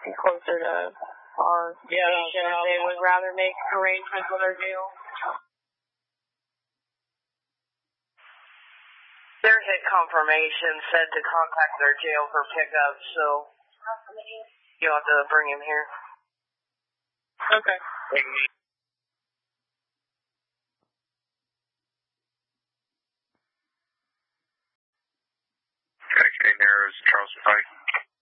closer to our station. They would rather make arrangements with our jail. Their hit confirmation said to contact their jail for pickup, so you'll have to bring him here. Okay. Connection in there is Charleston Pike.